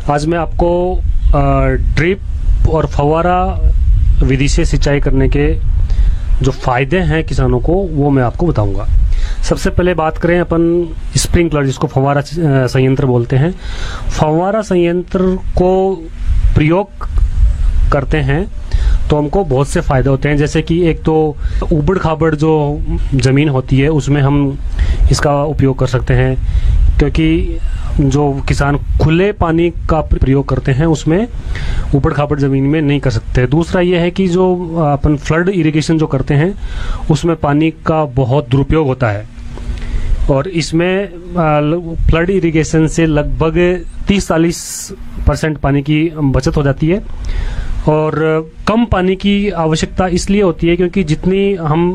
आज मैं आपको ड्रिप और फव्वारा विधि से सिंचाई करने के जो फायदे हैं किसानों को, वो मैं आपको बताऊंगा। सबसे पहले बात करें अपन स्प्रिंकलर, जिसको फव्वारा संयंत्र बोलते हैं। फव्वारा संयंत्र को प्रयोग करते हैं तो हमको बहुत से फायदे होते हैं। जैसे कि एक तो उबड़ खाबड़ जो जमीन होती है उसमें हम इसका उपयोग कर सकते हैं, क्योंकि जो किसान खुले पानी का प्रयोग करते हैं उसमें ऊबड़ खाबड़ जमीन में नहीं कर सकते। दूसरा यह है कि जो अपन फ्लड इरिगेशन जो करते हैं उसमें पानी का बहुत दुरुपयोग होता है, और इसमें फ्लड इरिगेशन से लगभग 30-40% पानी की बचत हो जाती है। और कम पानी की आवश्यकता इसलिए होती है क्योंकि जितनी हम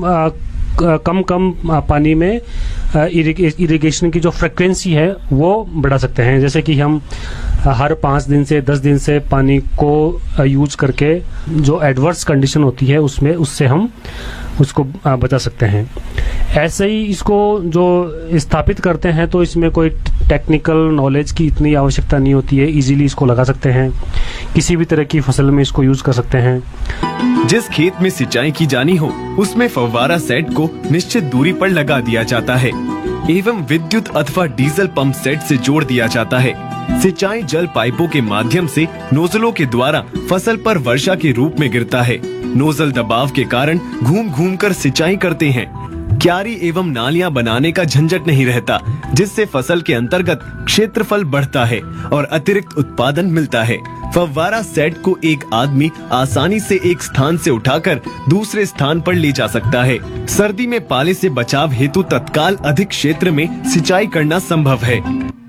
कम पानी में इरिगेशन की जो फ्रिक्वेंसी है वो बढ़ा सकते हैं। जैसे कि हम हर 5 दिन से 10 दिन से पानी को यूज करके जो एडवर्स कंडीशन होती है उससे हम उसको बचा सकते हैं। ऐसे ही इसको जो स्थापित करते हैं तो इसमें कोई टेक्निकल नॉलेज की इतनी आवश्यकता नहीं होती है, इजीली इसको लगा सकते हैं, किसी भी तरह की फसल में इसको यूज कर सकते हैं। जिस खेत में सिंचाई की जानी हो उसमें फव्वारा सेट को निश्चित दूरी पर लगा दिया जाता है एवं विद्युत अथवा डीजल पंप सेट से जोड़ दिया जाता है। सिंचाई जल पाइपों के माध्यम से नोजलों के द्वारा फसल पर वर्षा के रूप में गिरता है। नोजल दबाव के कारण घूम घूम कर सिंचाई करते हैं। क्यारी एवं नालियां बनाने का झंझट नहीं रहता, जिससे फसल के अंतर्गत क्षेत्रफल बढ़ता है और अतिरिक्त उत्पादन मिलता है। फव्वारा सेट को एक आदमी आसानी से एक स्थान से उठाकर दूसरे स्थान पर ले जा सकता है। सर्दी में पाले से बचाव हेतु तत्काल अधिक क्षेत्र में सिंचाई करना संभव है।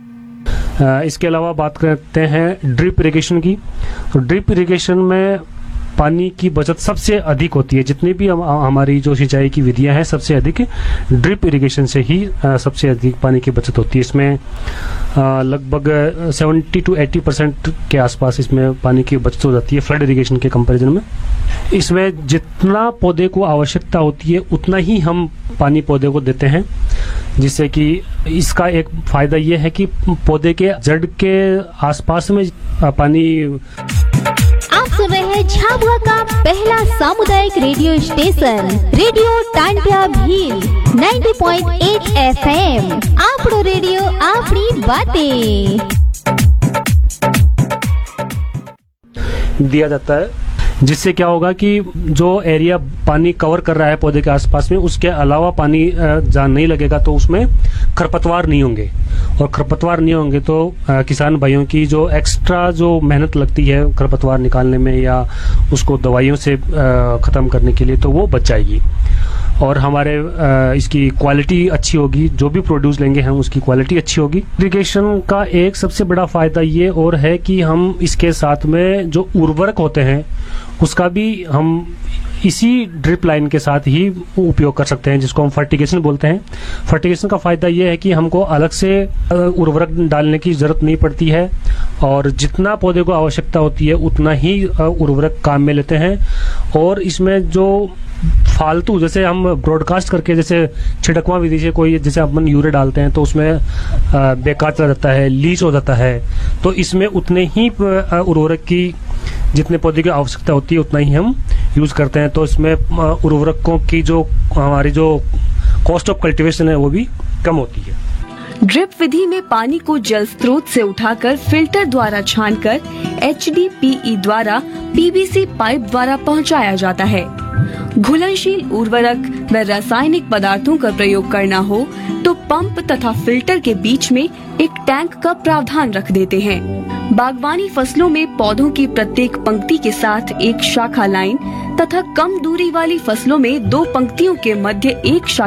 इसके अलावा बात करते हैं ड्रिप इरिगेशन की। तो ड्रिप इरिगेशन में पानी की बचत सबसे अधिक होती है। जितनी भी हमारी जो सिंचाई की विधियां हैं सबसे अधिक ड्रिप इरिगेशन से ही सबसे अधिक पानी की बचत होती है। इसमें लगभग 70-80% के आसपास इसमें पानी की बचत हो जाती है फ्लड इरिगेशन के कंपैरिजन में। इसमें जितना पौधे को आवश्यकता होती है उतना ही हम पानी पौधे को देते हैं, जिससे कि इसका एक फायदा यह है कि पौधे के जड़ के आसपास में पानी। आप सुन रहे हैं झाबुआ का पहला सामुदायिक radio station radio Tantia Bhil 90.8 FM। आपनो रेडियो आपनी बातें दिया जाता है, जिससे क्या होगा कि जो एरिया पानी कवर कर रहा है पौधे के आसपास में, उसके अलावा पानी जहाँ नहीं लगेगा तो उसमें खरपतवार नहीं होंगे, और खरपतवार नहीं होंगे तो किसान भाइयों की जो एक्स्ट्रा जो मेहनत लगती है खरपतवार निकालने में या उसको दवाइयों से खत्म करने के लिए, तो वो बच जाएगी। और हमारे इसकी क्वालिटी अच्छी होगी, जो भी प्रोड्यूस लेंगे हम उसकी क्वालिटी अच्छी होगी। इरिगेशन का एक सबसे बड़ा फायदा ये और है कि हम इसके साथ में जो उर्वरक होते हैं उसका भी हम इसी ड्रिप लाइन के साथ ही उपयोग कर सकते हैं, जिसको हम फर्टिगेशन बोलते हैं। फर्टिगेशन का फायदा ये है कि हमको अलग से उर्वरक डालने की जरूरत नहीं पड़ती है, और जितना पौधे को आवश्यकता होती है उतना ही उर्वरक काम में लेते हैं। और इसमें जो फालतू जैसे हम ब्रॉडकास्ट करके जैसे छिड़कवा विधि से कोई जैसे अपन यूरिया डालते हैं तो उसमें बेकार चला जाता है, लीच हो जाता है, तो इसमें उतने ही उर्वरक की जितने पौधे की आवश्यकता होती है उतना ही हम यूज करते हैं। तो इसमें उर्वरकों की जो हमारी जो कॉस्ट ऑफ कल्टीवेशन है वो भी कम होती है। ड्रिप विधि में पानी को जल स्रोत से उठाकर फिल्टर द्वारा छानकर HDPE द्वारा PVC पाइप द्वारा पहुंचाया जाता है। घुलनशील उर्वरक व रासायनिक पदार्थों का प्रयोग करना हो तो पंप तथा फिल्टर के बीच में एक टैंक का प्रावधान रख देते हैं। बागवानी फसलों में पौधों की प्रत्येक पंक्ति के साथ एक शाखा लाइन तथा कम दूरी वाली फसलों में 2 पंक्तियों के मध्य एक शाखा